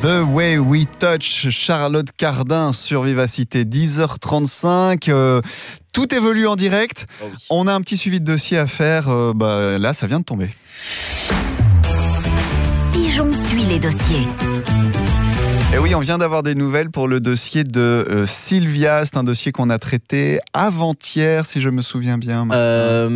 The Way We Touch, Charlotte Cardin sur Vivacité, 10h35. Tout évolue en direct. Oh oui. On a un petit suivi de dossier à faire. Là, ça vient de tomber. Pigeon suit les dossiers. Et oui, on vient d'avoir des nouvelles pour le dossier de Sylvia. C'est un dossier qu'on a traité avant-hier, si je me souviens bien. Hier ?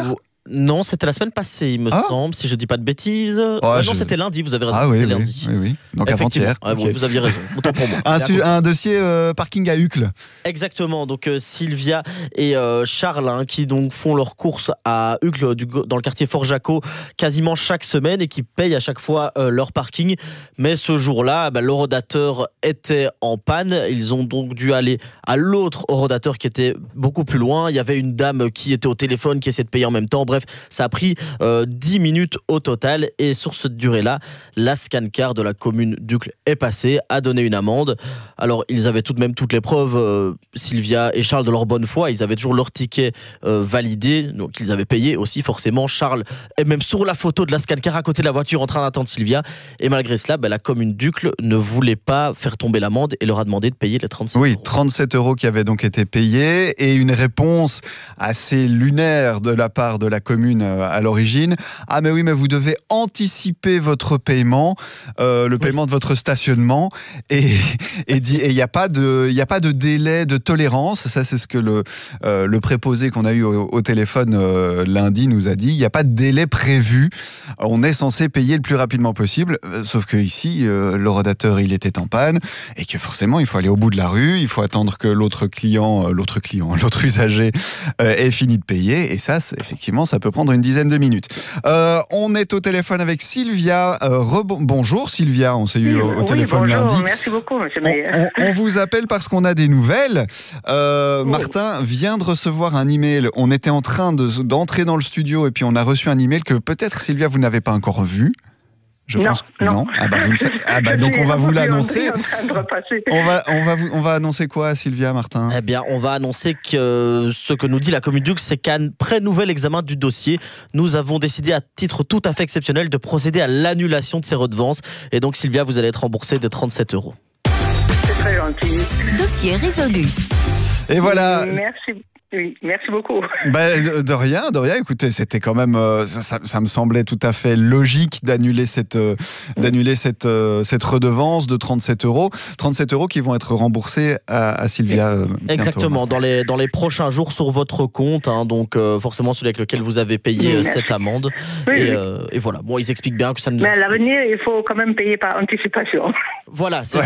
Non, c'était la semaine passée, il me semble, si je dis pas de bêtises. Non, c'était lundi, vous avez raison, c'était lundi. Oui. Donc avant-hier. Okay. Vous aviez raison, autant pour moi. Un dossier parking à Uccle. Exactement, donc Sylvia et Charles qui donc font leurs courses à Uccle, dans le quartier Fort-Jaco, quasiment chaque semaine et qui payent à chaque fois leur parking. Mais ce jour-là, l'horodateur était en panne. Ils ont donc dû aller à l'autre horodateur qui était beaucoup plus loin. Il y avait une dame qui était au téléphone, qui essayait de payer en même temps. Bref, ça a pris 10 minutes au total. Et sur cette durée-là, la Scancar de la commune d'Uccle est passée, a donné une amende. Alors, ils avaient tout de même toutes les preuves, Sylvia et Charles, de leur bonne foi. Ils avaient toujours leur ticket validé, donc ils avaient payé aussi, forcément. Charles est même sur la photo de la Scancar à côté de la voiture en train d'attendre Sylvia. Et malgré cela, la commune d'Uccle ne voulait pas faire tomber l'amende et leur a demandé de payer les 37 euros. Oui, 37 euros qui avaient donc été payés et une réponse assez lunaire de la part de la commune à l'origine. Ah mais oui, mais vous devez anticiper votre paiement, le paiement de votre stationnement et il n'y a pas de délai de tolérance. Ça, c'est ce que le préposé qu'on a eu au téléphone lundi nous a dit. Il n'y a pas de délai prévu. On est censé payer le plus rapidement possible. Sauf que ici, l'horodateur, il était en panne et que forcément, il faut aller au bout de la rue. Il faut attendre que l'autre usager ait fini de payer. Et ça, effectivement, ça peut prendre une dizaine de minutes. On est au téléphone avec Sylvia. Bonjour Sylvia, on s'est eu au téléphone lundi. Merci beaucoup, monsieur Meyer. On vous appelle parce qu'on a des nouvelles. Martin vient de recevoir un email. On était en train d'entrer dans le studio et puis on a reçu un email que peut-être Sylvia vous n'avez pas encore vu. Non. Donc on va vous l'annoncer. On va annoncer quoi, Sylvia, Martin ? Eh bien, on va annoncer que ce que nous dit la commune d'Uccle, c'est qu'après nouvel examen du dossier, nous avons décidé à titre tout à fait exceptionnel de procéder à l'annulation de ces redevances. Et donc, Sylvia, vous allez être remboursée de 37 euros. C'est très gentil. Dossier résolu. Et voilà. Merci. Oui, merci beaucoup. De rien. Écoutez, c'était quand même, ça me semblait tout à fait logique d'annuler cette redevance de 37 euros. 37 euros qui vont être remboursés à Sylvia. Exactement, dans les prochains jours sur votre compte, donc forcément celui avec lequel vous avez payé cette amende. Et voilà, bon, ils expliquent bien que ça ne... Mais à l'avenir, il faut quand même payer par anticipation. Voilà, c'est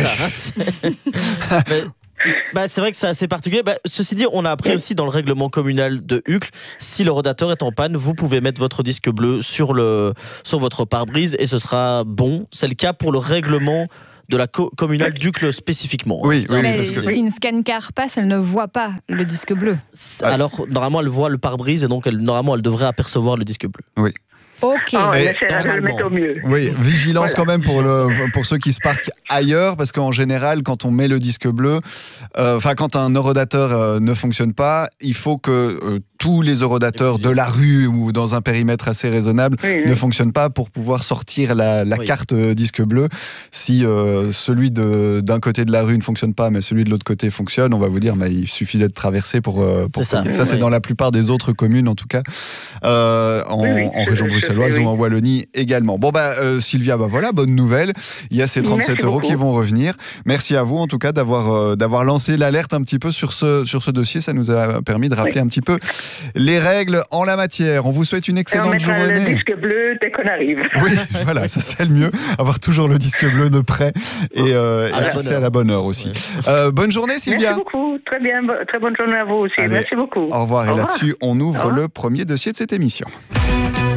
ça. C'est vrai que c'est assez particulier. Ceci dit, on a appris aussi dans le règlement communal de Uccle, si le horodateur est en panne, vous pouvez mettre votre disque bleu sur votre pare-brise et ce sera bon. C'est le cas pour le règlement de la communale d'Uccle spécifiquement. Oui, parce que si une Scancar passe, elle ne voit pas le disque bleu. Alors, normalement, elle voit le pare-brise et donc, normalement, elle devrait apercevoir le disque bleu. Oui. Ok. On essaiera de le mettre au mieux. Oui, vigilance quand même pour ceux qui se parquent ailleurs, parce qu'en général, quand on met le disque bleu, quand un horodateur ne fonctionne pas, il faut que tous les horodateurs de la rue ou dans un périmètre assez raisonnable ne fonctionnent pas pour pouvoir sortir la carte disque bleu. Si celui d'un côté de la rue ne fonctionne pas, mais celui de l'autre côté fonctionne, on va vous dire, il suffit d'être traversé pour payer. Ça, c'est dans la plupart des autres communes, en tout cas, en région bruxelloise ou en Wallonie également. Sylvia, voilà, bonne nouvelle. Il y a ces 37 euros qui vont revenir. Merci à vous, en tout cas, d'avoir lancé l'alerte un petit peu sur ce dossier. Ça nous a permis de rappeler un petit peu les règles en la matière. On vous souhaite une excellente journée. On mettra le disque bleu dès qu'on arrive. Oui, voilà, ça c'est le mieux. Avoir toujours le disque bleu de près et fixé à la bonne heure aussi. Bonne journée, Sylvia. Merci beaucoup. Très bien. Très bonne journée à vous aussi. Allez, merci beaucoup. Au revoir. Et là-dessus, on ouvre le premier dossier de cette émission.